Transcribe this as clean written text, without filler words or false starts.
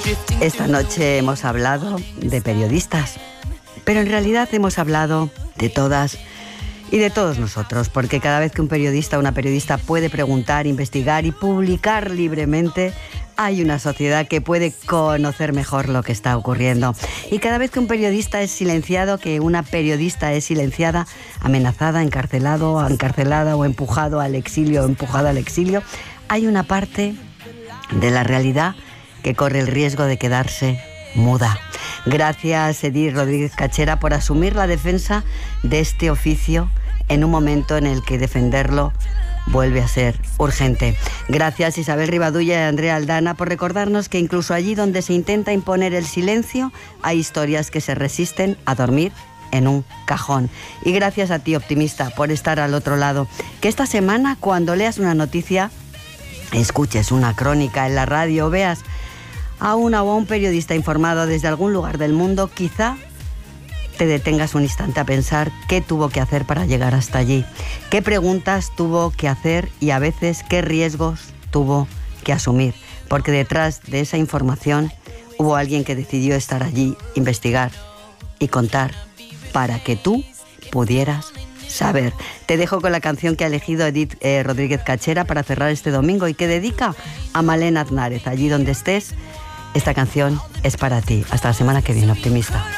Esta noche hemos hablado de periodistas, pero en realidad hemos hablado de todas y de todos nosotros, porque cada vez que un periodista o una periodista puede preguntar, investigar y publicar libremente, hay una sociedad que puede conocer mejor lo que está ocurriendo. Y cada vez que un periodista es silenciado, que una periodista es silenciada, amenazada, encarcelada o empujado al exilio, hay una parte de la realidad que corre el riesgo de quedarse muda. Gracias, Edith Rodríguez Cachera, por asumir la defensa de este oficio en un momento en el que defenderlo vuelve a ser urgente. Gracias, Isabel Rivadulla y Andrea Aldana, por recordarnos que incluso allí donde se intenta imponer el silencio, hay historias que se resisten a dormir en un cajón. Y gracias a ti, optimista, por estar al otro lado. Que esta semana, cuando leas una noticia, escuches una crónica en la radio o veas a una o a un periodista informado desde algún lugar del mundo, quizá te detengas un instante a pensar qué tuvo que hacer para llegar hasta allí, qué preguntas tuvo que hacer y a veces qué riesgos tuvo que asumir, porque detrás de esa información hubo alguien que decidió estar allí, investigar y contar para que tú pudieras saber. Te dejo con la canción que ha elegido Edith Rodríguez Cachera para cerrar este domingo y que dedica a Malena Aznárez. Allí donde estés, esta canción es para ti. Hasta la semana que viene, optimista.